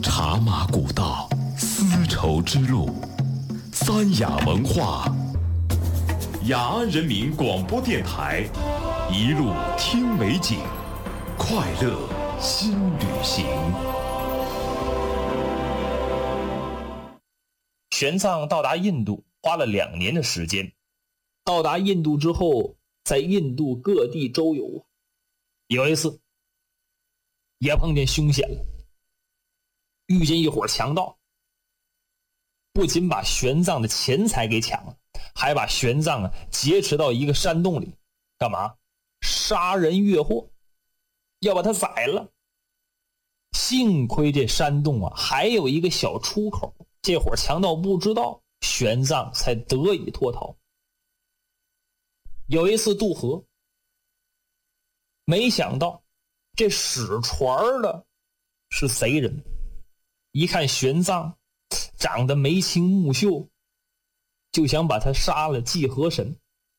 茶马古道，丝绸之路，三雅文化，雅安人民广播电台，一路听美景，快乐新旅行。 玄奘到达印度花了2年的时间，到达印度之后，在印度各地周游。有一次也碰见凶险了，遇见一伙强盗，不仅把玄奘的钱财给抢了，还把玄奘劫持到一个山洞里，干嘛？杀人越货，要把他宰了。幸亏这山洞还有一个小出口，这伙强盗不知道，玄奘才得以脱逃。有一次渡河，没想到这使船的是贼人，一看玄奘长得眉清目秀，就想把他杀了祭河神。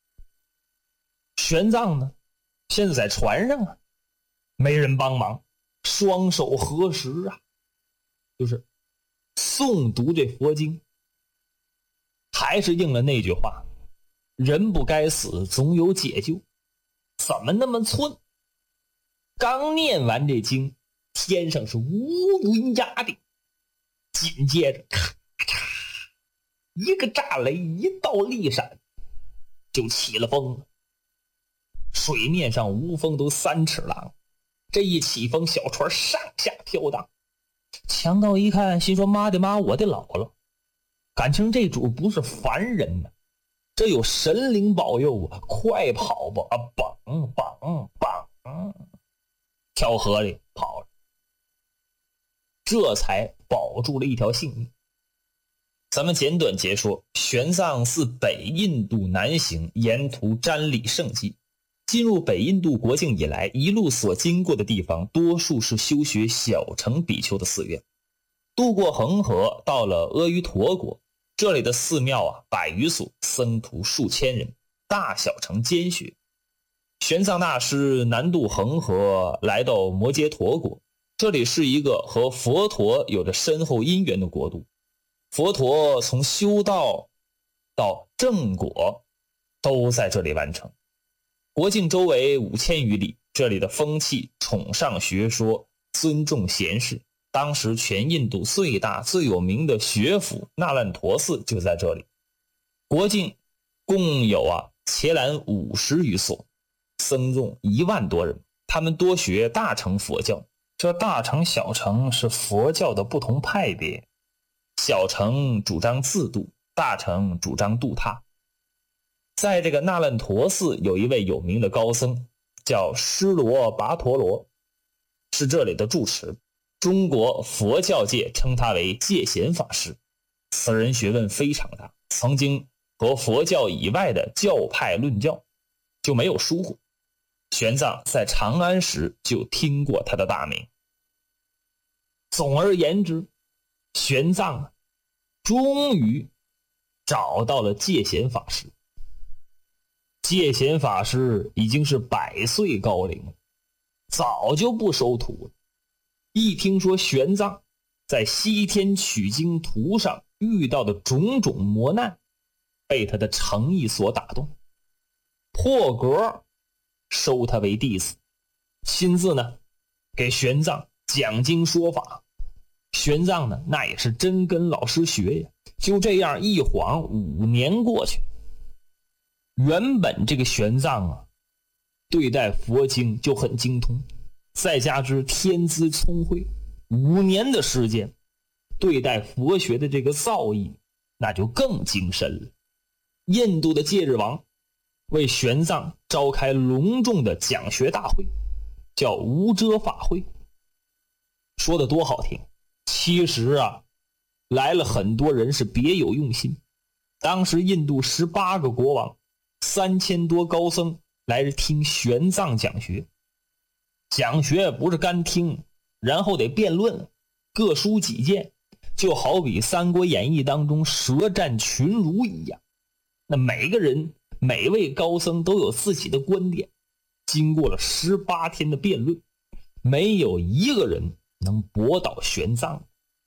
玄奘呢，现在在船上没人帮忙，双手合十就是诵读这佛经，还是应了那句话，人不该死，总有解救。怎么那么寸？刚念完这经，天上是乌云压顶，紧接着咔嚓一个炸雷，一道利闪，就起了风了。水面上无风都3尺浪，这一起风，小船上下飘荡。强盗一看，心说妈的妈，我的老了，感情这主不是凡人这有神灵保佑快跑吧绑绑绑，跳河里跑了，这才保住了一条性命。咱们简短截说，玄奘自北印度南行，沿途瞻礼圣迹。进入北印度国境以来，一路所经过的地方多数是修学小乘比丘的寺院。渡过恒河，到了阿瑜陀国，这里的寺庙100余所，僧徒数千人，大小乘兼学。玄奘大师南渡恒河，来到摩揭陀国，这里是一个和佛陀有着深厚因缘的国度。佛陀从修道到正果都在这里完成。国境周围5000余里，这里的风气崇尚学说，尊重贤士。当时全印度最大最有名的学府那烂陀寺就在这里。国境共有伽蓝50余所，僧众1万多人，他们多学大乘佛教。这大乘小乘是佛教的不同派别，小乘主张自度，大乘主张度他。在这个那烂陀寺有一位有名的高僧，叫施罗跋陀罗，是这里的住持。中国佛教界称他为戒贤法师。此人学问非常大，曾经和佛教以外的教派论教，就没有输过。玄奘在长安时就听过他的大名。总而言之，玄奘终于找到了戒贤法师。戒贤法师已经是100岁高龄了，早就不收徒了。一听说玄奘在西天取经途上遇到的种种磨难，被他的诚意所打动，破格收他为弟子，亲自给玄奘讲经说法。玄奘那也是真跟老师学呀。就这样一晃5年过去了。原本这个玄奘对待佛经就很精通，再加之天资聪慧，5年的时间对待佛学的这个造诣那就更精深了。印度的戒日王为玄奘召开隆重的讲学大会，叫无遮法会。说的多好听，其实来了很多人是别有用心。当时印度18个国王，3000多高僧来听玄奘讲学。讲学不是干听，然后得辩论，各抒己见，就好比《三国演义》当中舌战群儒一样。那每个人每位高僧都有自己的观点，经过了18天的辩论，没有一个人能驳倒玄奘。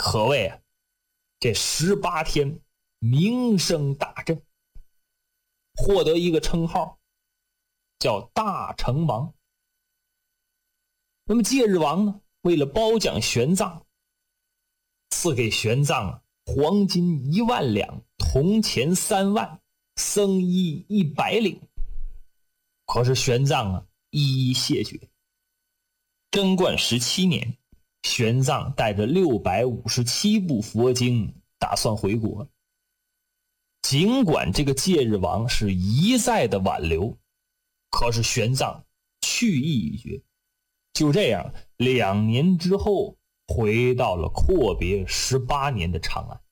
可谓啊，这18天名声大振，获得一个称号叫大成王。那么戒日王呢，为了褒奖玄奘，赐给玄奘黄金1万两，铜钱3万，僧衣100领。可是玄奘一一谢绝。贞观17年，玄奘带着657部佛经打算回国。尽管这个戒日王是一再的挽留，可是玄奘去意已决。就这样，2年之后回到了阔别18年的长安。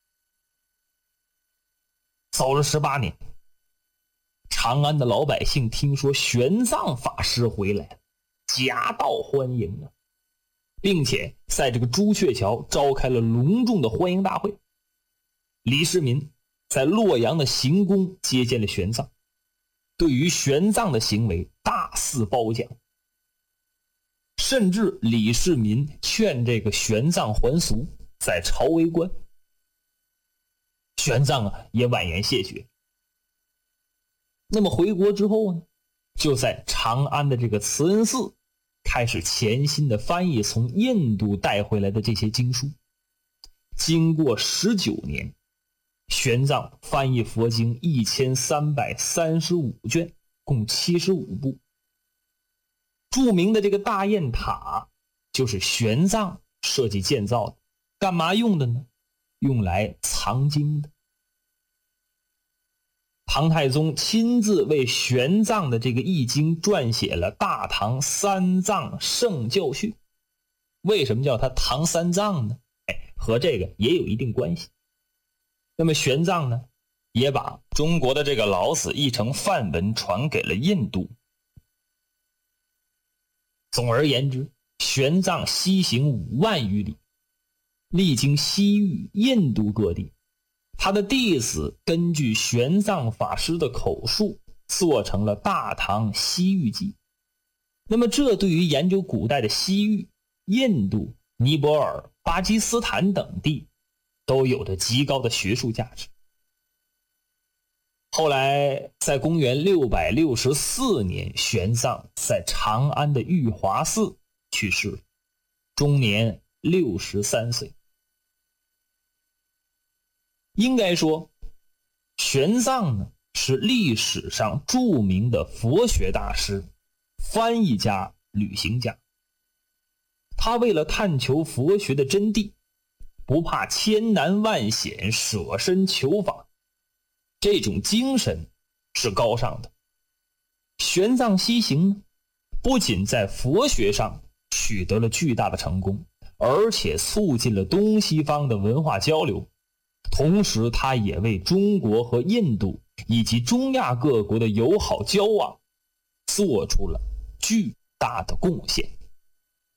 走了18年，长安的老百姓听说玄奘法师回来了，夹道欢迎啊，并且在这个朱雀桥召开了隆重的欢迎大会。李世民在洛阳的行宫接见了玄奘，对于玄奘的行为大肆褒奖，甚至李世民劝这个玄奘还俗，在朝为官。玄奘也婉言谢绝。那么回国之后呢，就在长安的这个慈恩寺开始潜心的翻译从印度带回来的这些经书。经过19年，玄奘翻译佛经1335卷，共75部。著名的这个大雁塔就是玄奘设计建造的，干嘛用的呢？用来藏经的。唐太宗亲自为玄奘的这个译经撰写了《大唐三藏圣教序》。为什么叫它唐三藏呢？和这个也有一定关系。那么玄奘呢，也把中国的这个老子译成梵文传给了印度。总而言之，玄奘西行5万余里，历经西域、印度各地。他的弟子根据玄奘法师的口述做成了《大唐西域记》。那么这对于研究古代的西域、印度、尼泊尔、巴基斯坦等地都有着极高的学术价值。后来在公元664年，玄奘在长安的玉华寺去世了，终年63岁。应该说，玄奘呢是历史上著名的佛学大师、翻译家、旅行家。他为了探求佛学的真谛，不怕千难万险，舍身求法，这种精神是高尚的。玄奘西行呢，不仅在佛学上取得了巨大的成功，而且促进了东西方的文化交流。同时他也为中国和印度以及中亚各国的友好交往做出了巨大的贡献。